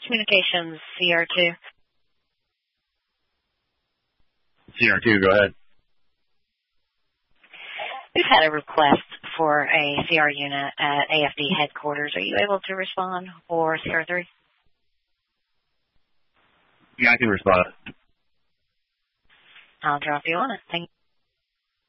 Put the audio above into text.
Communications, CR2. CR2, go ahead. We've had a request for a CR unit at AFD headquarters. Are you able to respond, or CR3? Yeah, I can respond. I'll drop you on it. Thank you.